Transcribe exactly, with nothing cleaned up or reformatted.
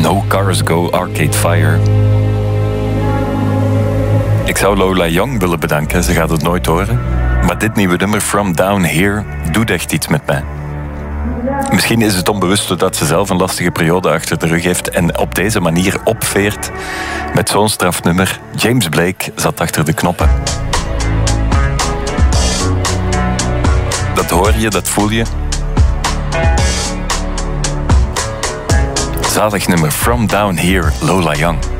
No Cars Go Arcade Fire. Ik zou Lola Young willen bedanken, ze gaat het nooit horen. Maar dit nieuwe nummer, From Down Here, doet echt iets met mij. Misschien is het onbewust doordat ze zelf een lastige periode achter de rug heeft en op deze manier opveert met zo'n strafnummer. James Blake zat achter de knoppen. Dat hoor je, dat voel je. Zalig nummer, From Down Here, Lola Young.